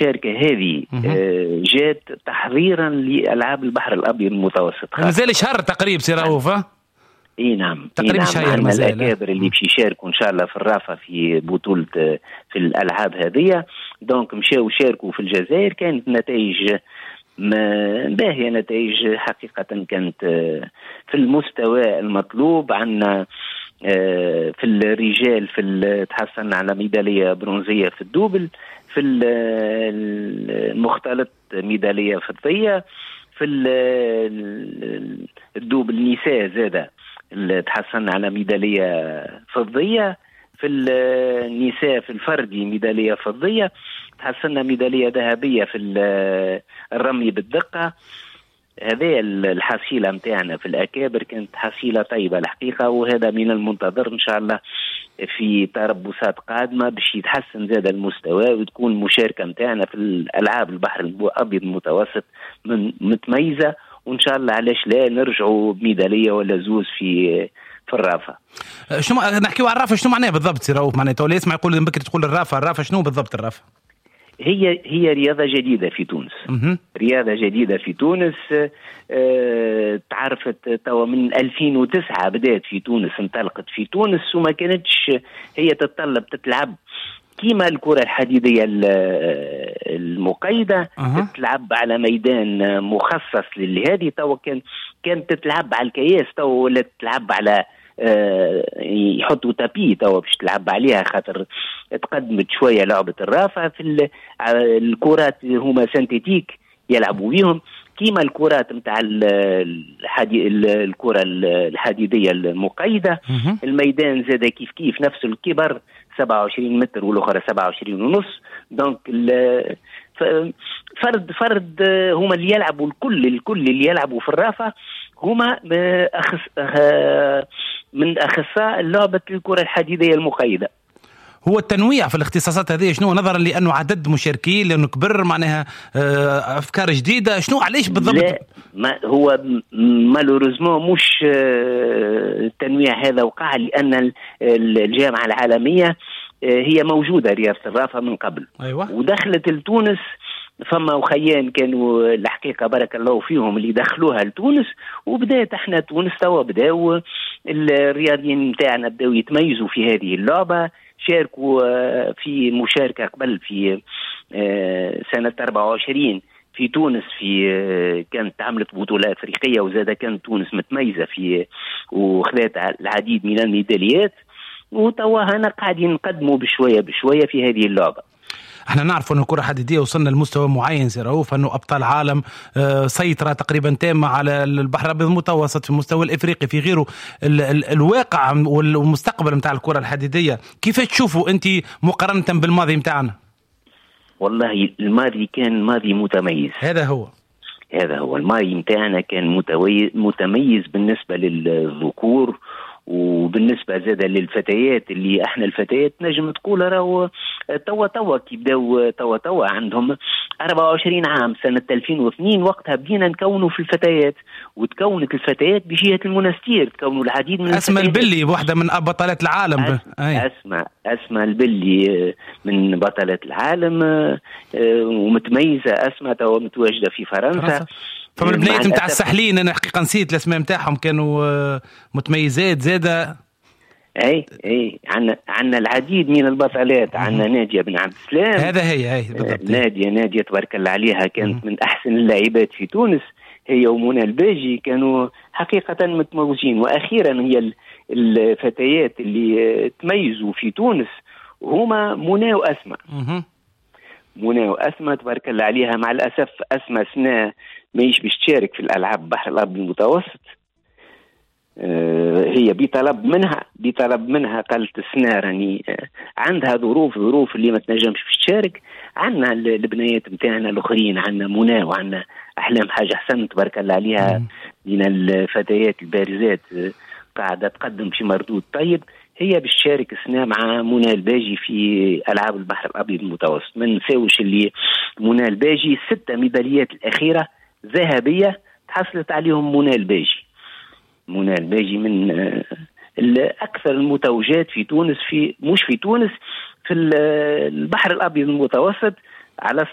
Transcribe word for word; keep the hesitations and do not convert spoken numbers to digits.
المشاركة هذه جات تحضيرا لألعاب البحر الأبيض المتوسط. مازال شهر تقريبا سي رؤوف. اي نعم تقريبا شهر مازال. الأكابر اللي باش يشاركوا إن شاء الله في الرافة في بطولة في الألعاب هذه، دونك مشاو شاركوا في الجزائر. كانت نتائج باهية، نتائج حقيقة كانت في المستوى المطلوب. عنا في الرجال في تحصلنا على ميدالية برونزية في الدوبل، في المختلط ميدالية فضية، في الدوبل النساء زادة تحصلنا على ميدالية فضية، في النساء في الفردي ميدالية فضية، تحصلنا ميدالية ذهبية في الرمي بالدقة. هذه الحصيلة متاعنا في الأكابر كانت حصيلة طيبة الحقيقة، وهذا من المنتظر إن شاء الله في تربصات قادمة باش يتحسن زاد المستوى، وتكون مشاركة متاعنا في الألعاب البحر الأبيض المتوسط من متميزة، وإن شاء الله علاش لا نرجعوا بميدالية ولا زوز في في الرافة. شنو نحكيوا على الرافة؟ شنو معناه بالضبط سي رؤوف؟ معناه تولي يسمع يقول بكري تقول الرافة الرافة شنو بالضبط الرافة؟ هي هي رياضة جديدة في تونس. م- رياضة جديدة في تونس. أه تعرفت توا من ألفين وتسعة بدأت في تونس، انطلقت في تونس، وما كانتش هي تتطلب تتلعب كيما الكرة الحديدية المقيدة. أه. تتلعب على ميدان مخصص لهذه. توا كان كانت تتلعب على الكياس، توا ولا تتلعب على أه يحطوا تابي توا باش تلعب عليها، خاطر تقدمت شوية لعبة الرافة. في الكرات هما سنتيتيك يلعبوا بيهم كيما الكرات متاع الحدي... الكرة الحديدية المقيدة. الميدان زاد كيف كيف نفس الكبر سبعة وعشرين متر والأخرى سبعة وعشرين ونص. دونك فرد فرد هما اللي يلعبوا الكل الكل اللي يلعبوا في الرافة هما أخص... من أخصائي لعبة الكرة الحديدية المقيدة. هو التنويع في الاختصاصات هذه شنو، نظرا لأنه عدد مشاركين، لأنه كبر معناها أفكار جديدة، شنو علاش بالضبط؟ لا ما هو مالوريزمون مش التنويع هذا وقع، لأن الجامعة العالمية هي موجودة رياضة الرافة من قبل. أيوة. ودخلت لتونس، فما وخيان كانوا الحقيقة بارك الله فيهم اللي دخلوها لتونس، وبدأت احنا تونس توا بداوا الرياضيين متاعنا بداوا يتميزوا في هذه اللعبة. شاركوا في مشاركة قبل في سنة أربعة وعشرين في تونس، في كانت عملت بطولة أفريقية، وزادة كانت تونس متميزة في وخذت العديد من الميداليات. وتوا هنا قاعدين نقدموا بشوية بشوية في هذه اللعبة. احنا نعرف أن الكرة الحديدية وصلنا لمستوى معين سي رؤوف، أنه أبطال عالم، سيطرة تقريبا تامة على البحر الأبيض المتوسط في المستوى الإفريقي في غيره. ال ال الواقع والمستقبل متاع الكرة الحديدية كيف تشوفوا أنت مقارنة بالماضي متاعنا؟ والله الماضي كان ماضي متميز. هذا هو هذا هو الماضي متاعنا كان متميز بالنسبة للذكور، وبالنسبة زادة للفتيات اللي احنا الفتيات نجم تقول راهو توا توا كي بداو توا توا عندهم أربعة وعشرين عام. سنة ألفين واثنين وقتها بدينا نكونوا في الفتيات، وتكونت الفتيات بجهة المنستير، تكونوا العديد من أسمى البلي واحدة من بطلات العالم. أسمى أسمى البلي من بطلات العالم ومتميزة. أسمى توا متواجدة في فرنسا. فمن البنيات متاع الساحلين أنا حقيقة نسيت الأسماء متاعهم، كانوا متميزات زادة. أي أي عنا عنا العديد من البطلات. عنا نادية بن عبد السلام، هذا هي أي بالضبط. نادية نادية تبارك الله عليها كانت من أحسن اللاعبات في تونس. هي ومنى الباجي كانوا حقيقة متموزين. وأخيرا هي الفتيات اللي تميزوا في تونس هما منى وأسمى. منى وأسمى تبارك الله عليها. مع الأسف أسمى سنة ماهيش باش تشارك في الألعاب بحر الأبيض المتوسط. أه هي بطلب منها بطلب منها قالت السنة راني أه عندها ظروف ظروف اللي ما تنجمش باش تشارك. عندنا البنيات متاعنا الأخرين، عندنا منى وعندنا أحلام حاجة حسن تبارك الله عليها من الفتيات البارزات، أه قاعدة تقدم في مردود طيب. هي باش تشارك السنة مع منى الباجي في ألعاب البحر الأبيض المتوسط. من نساوش اللي منى الباجي ستة ميداليات الأخيرة ذهبية تحصلت عليهم منى الباجي. منى الباجي من أكثر المتوجات في تونس، في مش في تونس في البحر الأبيض المتوسط على